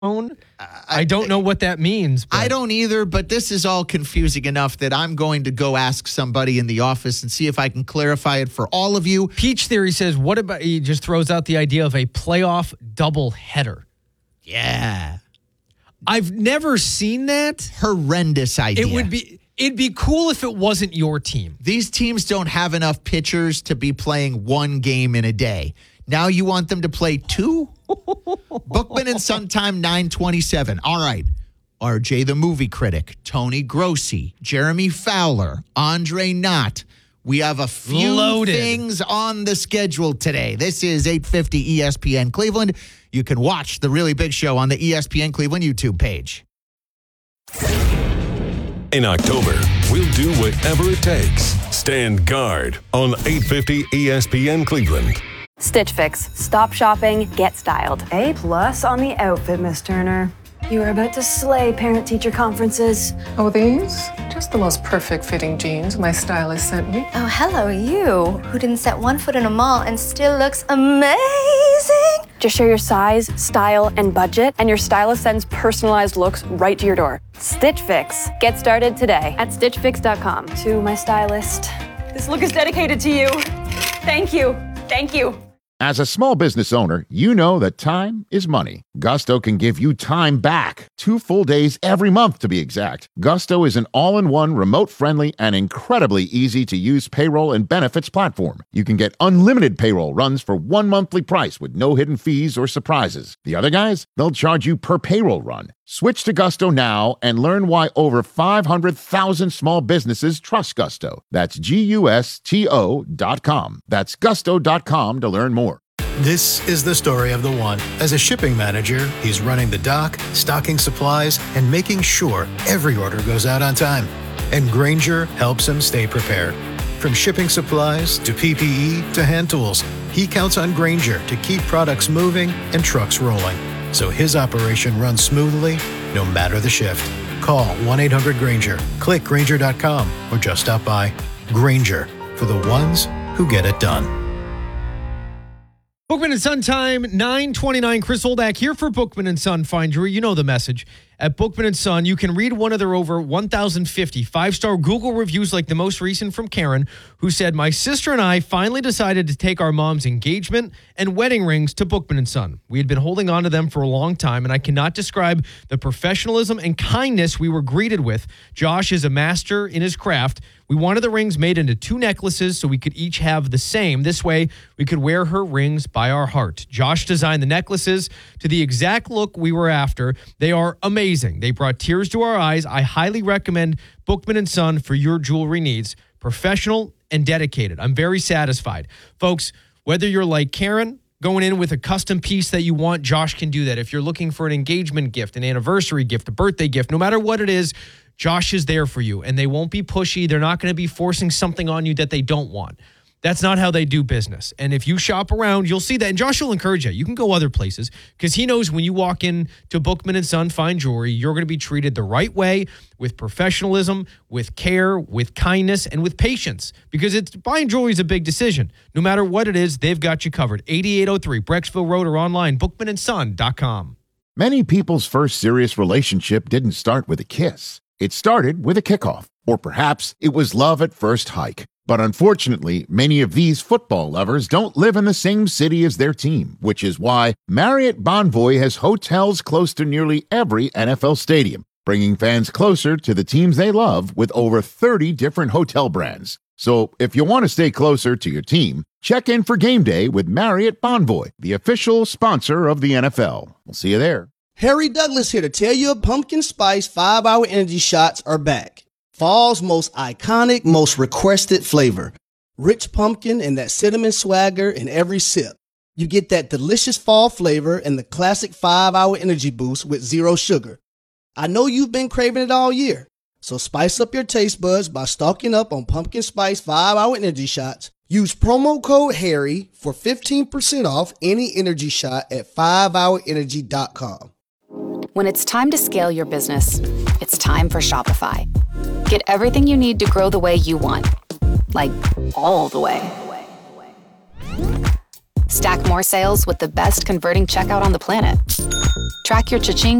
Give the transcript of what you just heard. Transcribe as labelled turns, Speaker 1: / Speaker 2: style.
Speaker 1: I don't know what that means.
Speaker 2: I don't either, but this is all confusing enough that I'm going to go ask somebody in the office and see if I can clarify it for all of you.
Speaker 1: Peach Theory says, what about, he just throws out the idea of a playoff doubleheader.
Speaker 2: Yeah.
Speaker 1: I've never seen that.
Speaker 2: Horrendous idea.
Speaker 1: It'd be cool if it wasn't your team.
Speaker 2: These teams don't have enough pitchers to be playing one game in a day. Now you want them to play two? Bookman and Son time 9:27. All right. RJ the movie critic, Tony Grossi, Jeremy Fowler, Andre Knott. We have a few things on the schedule today. This is 850 ESPN Cleveland. You can watch The Really Big Show on the ESPN Cleveland YouTube page.
Speaker 3: In October, we'll do whatever it takes. Stand guard on 850 ESPN Cleveland.
Speaker 4: Stitch Fix. Stop shopping, get styled.
Speaker 5: A+ on the outfit, Miss Turner. You are about to slay parent-teacher conferences.
Speaker 6: Oh, these? Just the most perfect fitting jeans my stylist sent me.
Speaker 7: Oh, hello, you, who didn't set one foot in a mall and still looks amazing.
Speaker 4: Just share your size, style, and budget, and your stylist sends personalized looks right to your door. Stitch Fix. Get started today at StitchFix.com.
Speaker 5: To my stylist.
Speaker 4: This look is dedicated to you. Thank you. Thank you.
Speaker 8: As a small business owner, you know that time is money. Gusto can give you time back. 2 full days every month, to be exact. Gusto is an all-in-one, remote-friendly, and incredibly easy-to-use payroll and benefits platform. You can get unlimited payroll runs for one monthly price with no hidden fees or surprises. The other guys, they'll charge you per payroll run. Switch to Gusto now and learn why over 500,000 small businesses trust Gusto. That's GUSTO.com. That's gusto.com to learn more.
Speaker 9: This is the story of the one. As a shipping manager, he's running the dock, stocking supplies, and making sure every order goes out on time. And Grainger helps him stay prepared. From shipping supplies to PPE to hand tools, he counts on Grainger to keep products moving and trucks rolling, so his operation runs smoothly no matter the shift. Call 1-800-GRAINGER, click Grainger.com, or just stop by. Grainger, for the ones who get it done.
Speaker 1: Bookman and Son time, 9:29. Chris Oldak here for Bookman and Son Fine Jewelry. You know the message. At Bookman and Son, you can read one of their over 1,050 5-star Google reviews, like the most recent from Karen, who said, "My sister and I finally decided to take our mom's engagement and wedding rings to Bookman and Son. We had been holding on to them for a long time, and I cannot describe the professionalism and kindness we were greeted with. Josh is a master in his craft. We wanted the rings made into 2 necklaces so we could each have the same. This way, we could wear her rings by our heart. Josh designed the necklaces to the exact look we were after. They are amazing. They brought tears to our eyes. I highly recommend Bookman and Son for your jewelry needs. Professional and dedicated. I'm very satisfied." Folks, whether you're like Karen, going in with a custom piece that you want, Josh can do that. If you're looking for an engagement gift, an anniversary gift, a birthday gift, no matter what it is, Josh is there for you, and they won't be pushy. They're not going to be forcing something on you that they don't want. That's not how they do business. And if you shop around, you'll see that. And Josh will encourage you. You can go other places because he knows when you walk in to Bookman and Son Fine Jewelry, you're going to be treated the right way, with professionalism, with care, with kindness, and with patience. Because buying jewelry is a big decision. No matter what it is, they've got you covered. 8803 Brecksville Road or online, bookmanandson.com.
Speaker 8: Many people's first serious relationship didn't start with a kiss. It started with a kickoff. Or perhaps it was love at first hike. But unfortunately, many of these football lovers don't live in the same city as their team, which is why Marriott Bonvoy has hotels close to nearly every NFL stadium, bringing fans closer to the teams they love with over 30 different hotel brands. So if you want to stay closer to your team, check in for game day with Marriott Bonvoy, the official sponsor of the NFL. We'll see you there.
Speaker 10: Harry Douglas here to tell you pumpkin spice 5-hour energy shots are back. Fall's most iconic, most requested flavor. Rich pumpkin and that cinnamon swagger in every sip. You get that delicious fall flavor and the classic 5-hour energy boost with 0 sugar. I know you've been craving it all year, so spice up your taste buds by stocking up on pumpkin spice 5-hour energy shots. Use promo code HARRY for 15% off any energy shot at 5hourenergy.com.
Speaker 4: When it's time to scale your business, it's time for Shopify. Get everything you need to grow the way you want. Like, all the way. Stack more sales with the best converting checkout on the planet.
Speaker 11: Track your cha-ching